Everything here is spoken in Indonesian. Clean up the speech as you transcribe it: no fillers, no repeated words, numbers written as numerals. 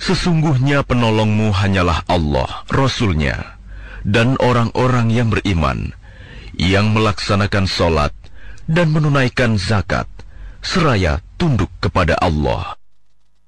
Sesungguhnya penolongmu hanyalah Allah, Rasul-Nya, dan orang-orang yang beriman, yang melaksanakan sholat dan menunaikan zakat, seraya tunduk kepada Allah.